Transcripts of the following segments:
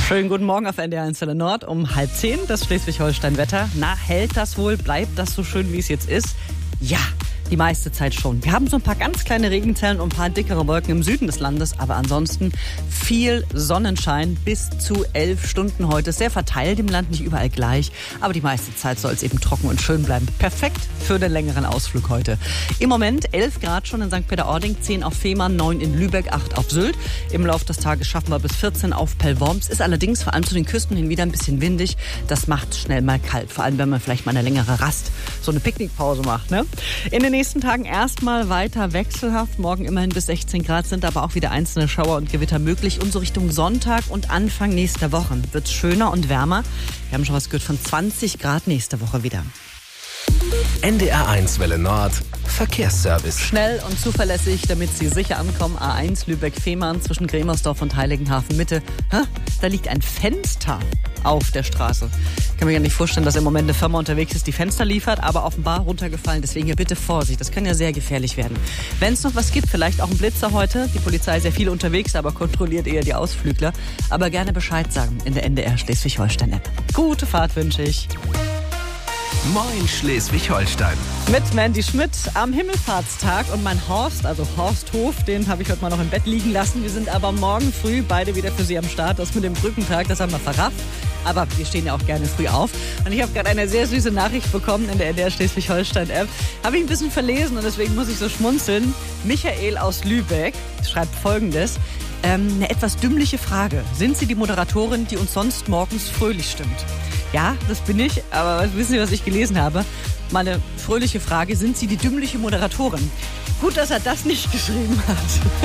Schönen guten Morgen auf NDR 1 Welle Nord um 9:30, das Schleswig-Holstein-Wetter. Na, hält das wohl? Bleibt das so schön, wie es jetzt ist? Ja, die meiste Zeit schon. Wir haben so ein paar ganz kleine Regenzellen und ein paar dickere Wolken im Süden des Landes, aber ansonsten viel Sonnenschein bis zu 11 Stunden heute. Sehr verteilt im Land, nicht überall gleich, aber die meiste Zeit soll es eben trocken und schön bleiben. Perfekt für den längeren Ausflug heute. Im Moment 11 Grad schon in St. Peter-Ording, 10 auf Fehmarn, 9 in Lübeck, 8 auf Sylt. Im Laufe des Tages schaffen wir bis 14 auf Pellworms. Ist allerdings vor allem zu den Küsten hin wieder ein bisschen windig. Das macht schnell mal kalt, vor allem wenn man vielleicht mal eine längere Rast, so eine Picknickpause macht. Ne? In den nächsten Tagen erstmal weiter wechselhaft. Morgen immerhin bis 16 Grad, sind aber auch wieder einzelne Schauer und Gewitter möglich. Und so Richtung Sonntag und Anfang nächster Woche wird es schöner und wärmer. Wir haben schon was gehört von 20 Grad nächste Woche wieder. NDR 1 Welle Nord Verkehrsservice. Schnell und zuverlässig, damit Sie sicher ankommen. A1 Lübeck-Fehmarn zwischen Gremersdorf und Heiligenhafen Mitte. Da liegt ein Fenster auf der Straße. Ich kann mir gar nicht vorstellen, dass im Moment eine Firma unterwegs ist, die Fenster liefert, aber offenbar runtergefallen. Deswegen hier bitte Vorsicht. Das kann ja sehr gefährlich werden. Wenn es noch was gibt, vielleicht auch ein Blitzer heute. Die Polizei ist sehr viel unterwegs, aber kontrolliert eher die Ausflügler. Aber gerne Bescheid sagen in der NDR Schleswig-Holstein-App. Gute Fahrt wünsche ich. Moin Schleswig-Holstein. Mit Mandy Schmidt am Himmelfahrtstag und mein Horst, also Horst Hof, den habe ich heute mal noch im Bett liegen lassen. Wir sind aber morgen früh beide wieder für Sie am Start. Das mit dem Brückentag, das haben wir verrafft. Aber wir stehen ja auch gerne früh auf. Und ich habe gerade eine sehr süße Nachricht bekommen in der NDR Schleswig-Holstein-App. Habe ich ein bisschen verlesen und deswegen muss ich so schmunzeln. Michael aus Lübeck schreibt Folgendes. Eine etwas dümmliche Frage. Sind Sie die Moderatorin, die uns sonst morgens fröhlich stimmt? Ja, das bin ich, aber wissen Sie, was ich gelesen habe? Meine fröhliche Frage, sind Sie die dümmliche Moderatorin? Gut, dass er das nicht geschrieben hat.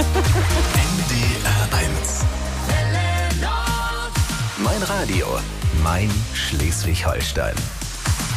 NDR 1. Mein Radio, mein Schleswig-Holstein.